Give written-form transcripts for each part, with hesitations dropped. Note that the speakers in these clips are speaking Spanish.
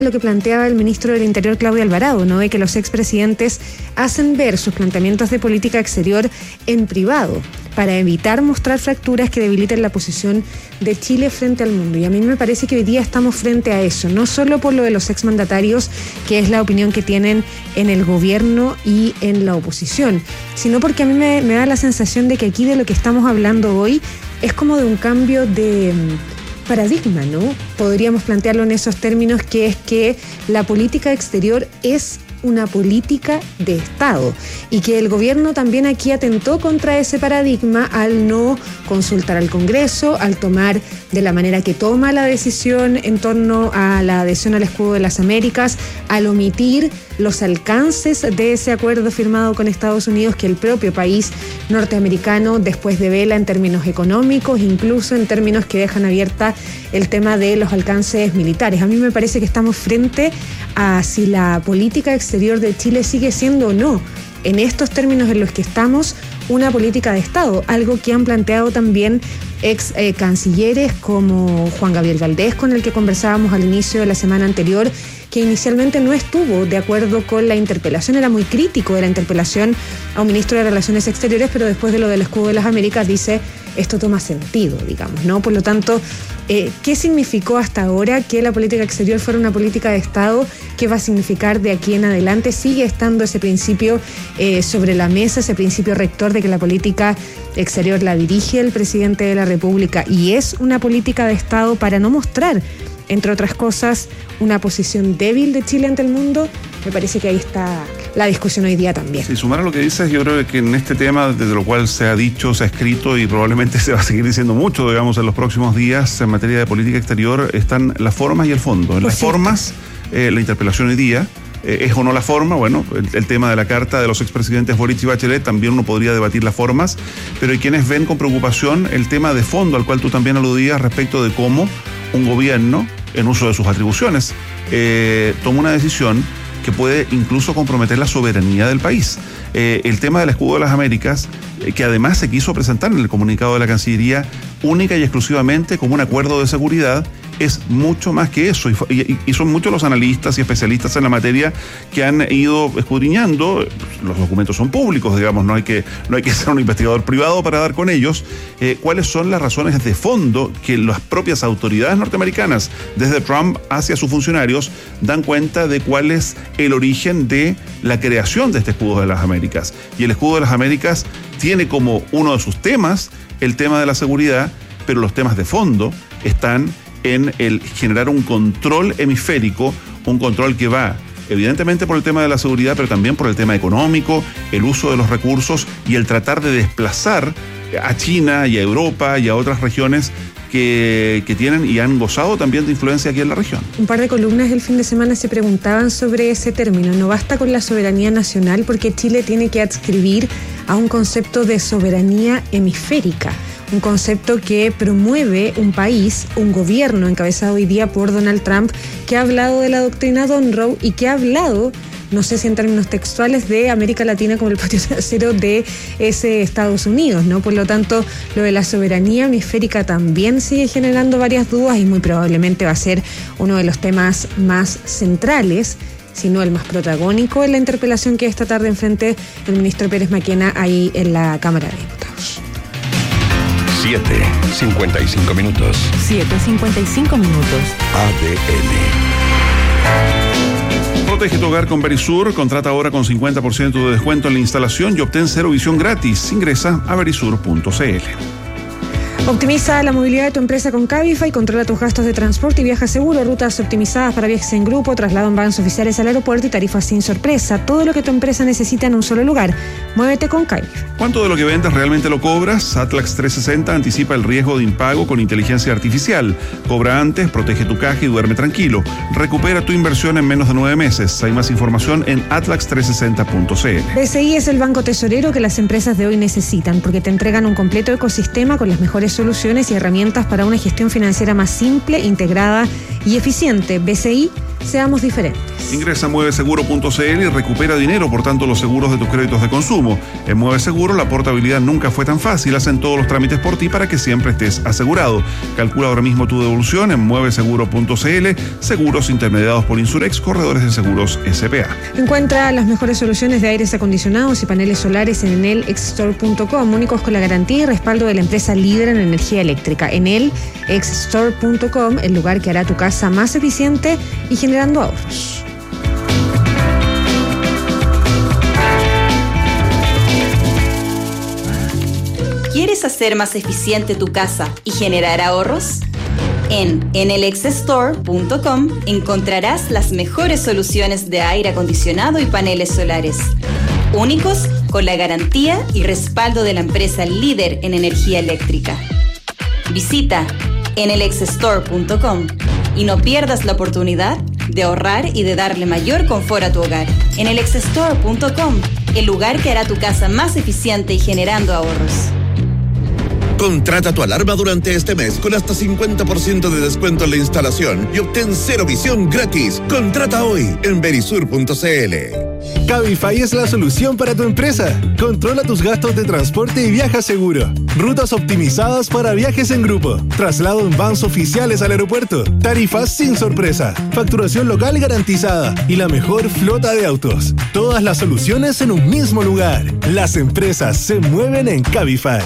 lo que planteaba el ministro del Interior, Claudio Alvarado, ¿no? De que los expresidentes hacen ver sus planteamientos de política exterior en privado para evitar mostrar fracturas que debiliten la posición de Chile frente al mundo. Y a mí me parece que hoy día estamos frente a eso, no solo por lo de los exmandatarios, que es la opinión que tienen en el gobierno y en la oposición, sino porque a mí me da la sensación de que aquí de lo que estamos hablando hoy es como de un cambio de paradigma, ¿no? Podríamos plantearlo en esos términos, que es que la política exterior es una política de Estado y que el gobierno también aquí atentó contra ese paradigma al no consultar al Congreso, al tomar de la manera que toma la decisión en torno a la adhesión al Escudo de las Américas, al omitir los alcances de ese acuerdo firmado con Estados Unidos que el propio país norteamericano después devela en términos económicos, incluso en términos que dejan abierta el tema de los alcances militares. A mí me parece que estamos frente a si la política exterior de Chile sigue siendo o no, en estos términos en los que estamos, una política de Estado, algo que han planteado también ex cancilleres como Juan Gabriel Valdés, con el que conversábamos al inicio de la semana anterior, que inicialmente no estuvo de acuerdo con la interpelación, era muy crítico de la interpelación a un ministro de Relaciones Exteriores, pero después de lo del Escudo de las Américas dice, esto toma sentido, digamos, ¿no? Por lo tanto, ¿qué significó hasta ahora que la política exterior fuera una política de Estado? ¿Qué va a significar de aquí en adelante? Sigue estando ese principio sobre la mesa, ese principio rector de que la política exterior la dirige el presidente de la República y es una política de Estado para no mostrar, entre otras cosas, una posición débil de Chile ante el mundo. Me parece que ahí está la discusión hoy día también. Sí, sumar a lo que dices, yo creo que en este tema, desde lo cual se ha dicho, se ha escrito y probablemente se va a seguir diciendo mucho, digamos, en los próximos días en materia de política exterior, están las formas y el fondo. En las formas, la interpelación hoy día, ¿es o no la forma? Bueno, el tema de la carta de los expresidentes Boric y Bachelet, también uno podría debatir las formas, pero hay quienes ven con preocupación el tema de fondo, al cual tú también aludías, respecto de cómo un gobierno, en uso de sus atribuciones, toma una decisión que puede incluso comprometer la soberanía del país. El tema del Escudo de las Américas, que además se quiso presentar en el comunicado de la Cancillería única y exclusivamente como un acuerdo de seguridad, es mucho más que eso, y son muchos los analistas y especialistas en la materia que han ido escudriñando. Los documentos son públicos, digamos, no hay que ser un investigador privado para dar con ellos, cuáles son las razones de fondo que las propias autoridades norteamericanas, desde Trump hacia sus funcionarios, dan cuenta de cuál es el origen de la creación de este Escudo de las Américas. Y el Escudo de las Américas tiene como uno de sus temas el tema de la seguridad, pero los temas de fondo están en el generar un control hemisférico, un control que va evidentemente por el tema de la seguridad, pero también por el tema económico, el uso de los recursos y el tratar de desplazar a China y a Europa y a otras regiones que tienen y han gozado también de influencia aquí en la región. Un par de columnas el fin de semana se preguntaban sobre ese término. No basta con la soberanía nacional porque Chile tiene que adscribir a un concepto de soberanía hemisférica, un concepto que promueve un país, un gobierno encabezado hoy día por Donald Trump, que ha hablado de la doctrina Monroe y que ha hablado, no sé si en términos textuales, de América Latina como el patio trasero de ese Estados Unidos, ¿no? Por lo tanto, lo de la soberanía hemisférica también sigue generando varias dudas y muy probablemente va a ser uno de los temas más centrales, si no el más protagónico, en la interpelación que esta tarde enfrente el ministro Pérez Maquena ahí en la Cámara de Diputados. 7:55 minutos. 7:55 minutos. ADN. Protege tu hogar con Verisur. Contrata ahora con 50% de descuento en la instalación y obtén cero visión gratis. Ingresa a verisur.cl. Optimiza la movilidad de tu empresa con Cabify, controla tus gastos de transporte y viaja seguro, rutas optimizadas para viajes en grupo, traslado en vans oficiales al aeropuerto y tarifas sin sorpresa. Todo lo que tu empresa necesita en un solo lugar. Muévete con Cabify. ¿Cuánto de lo que vendes realmente lo cobras? Atlax 360 anticipa el riesgo de impago con inteligencia artificial. Cobra antes, protege tu caja y duerme tranquilo. Recupera tu inversión en menos de 9 meses. Hay más información en atlax360.cl. BCI es el banco tesorero que las empresas de hoy necesitan porque te entregan un completo ecosistema con las mejores soluciones y herramientas para una gestión financiera más simple, integrada y eficiente. BCI, seamos diferentes. Ingresa a mueveseguro.cl y recupera dinero portando los seguros de tus créditos de consumo. En Mueve Seguro la portabilidad nunca fue tan fácil. Hacen todos los trámites por ti para que siempre estés asegurado. Calcula ahora mismo tu devolución en mueveseguro.cl. Seguros intermediados por Insurex, corredores de seguros SPA. Encuentra las mejores soluciones de aires acondicionados y paneles solares en enelxstore.com, únicos con la garantía y respaldo de la empresa líder en energía eléctrica. Enelxstore.com, el lugar que hará tu casa más eficiente y generando ahorros. ¿Quieres hacer más eficiente tu casa y generar ahorros? En enelxstore.com encontrarás las mejores soluciones de aire acondicionado y paneles solares, únicos con la garantía y respaldo de la empresa líder en energía eléctrica. Visita enelxstore.com y no pierdas la oportunidad de ahorrar y de darle mayor confort a tu hogar. enelxstore.com, el lugar que hará tu casa más eficiente y generando ahorros. Contrata tu alarma durante este mes con hasta 50% de descuento en la instalación y obtén cero visión gratis. Contrata hoy en Verisur.cl. Cabify es la solución para tu empresa. Controla tus gastos de transporte y viaja seguro. Rutas optimizadas para viajes en grupo. Traslado en vans oficiales al aeropuerto. Tarifas sin sorpresa. Facturación local garantizada. Y la mejor flota de autos. Todas las soluciones en un mismo lugar. Las empresas se mueven en Cabify.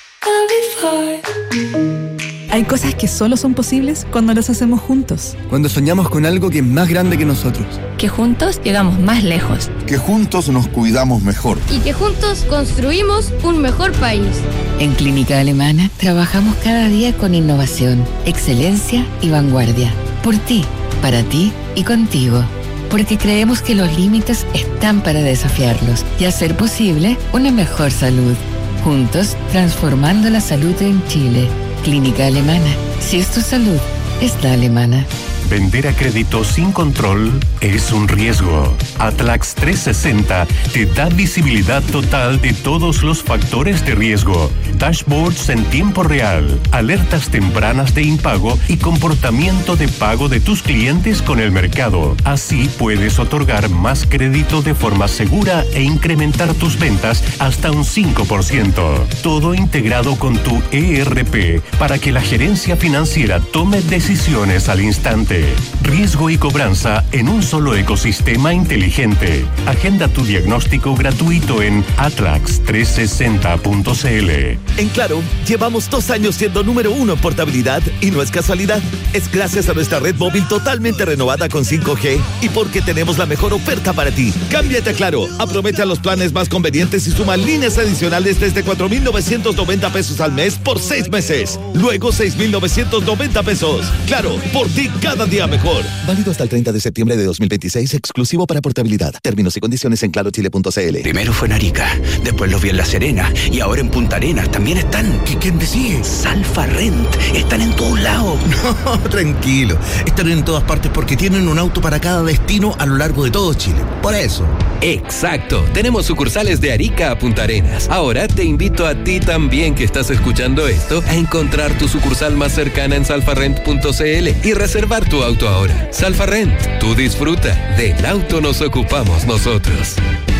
Hay cosas que solo son posibles cuando las hacemos juntos. Cuando soñamos con algo que es más grande que nosotros. Que juntos llegamos más lejos. Que juntos nos cuidamos mejor. Y que juntos construimos un mejor país. En Clínica Alemana trabajamos cada día con innovación, excelencia y vanguardia. Por ti, para ti y contigo. Porque creemos que los límites están para desafiarlos y hacer posible una mejor salud. Juntos, transformando la salud en Chile. Clínica Alemana. Si es tu salud, es la alemana. Vender a crédito sin control es un riesgo. Atlax 360 te da visibilidad total de todos los factores de riesgo, dashboards en tiempo real, alertas tempranas de impago y comportamiento de pago de tus clientes con el mercado. Así puedes otorgar más crédito de forma segura e incrementar tus ventas hasta un 5%. Todo integrado con tu ERP para que la gerencia financiera tome decisiones al instante. Riesgo y cobranza en un solo ecosistema inteligente. Agenda tu diagnóstico gratuito en atlax360.cl. En Claro, llevamos 2 años siendo número 1 en portabilidad y no es casualidad. Es gracias a nuestra red móvil totalmente renovada con 5G y porque tenemos la mejor oferta para ti. Cámbiate a Claro, aprovecha los planes más convenientes y suma líneas adicionales desde 4,990 pesos al mes por 6 meses. Luego 6,990 pesos. Claro, por ti cada día mejor. Válido hasta el 30 de septiembre de 2026, exclusivo para portabilidad. Términos y condiciones en clarochile.cl. Primero fue en Arica, después los vi en La Serena y ahora en Punta Arenas también están. ¿Quién decide? Salfa Rent. Están en todos lados. No, tranquilo. Están en todas partes porque tienen un auto para cada destino a lo largo de todo Chile. Por eso. Exacto. Tenemos sucursales de Arica a Punta Arenas. Ahora te invito a ti también que estás escuchando esto a encontrar tu sucursal más cercana en salfarrent.cl y reservar tu auto ahora. Salfa Rent, tú disfruta, del auto nos ocupamos nosotros.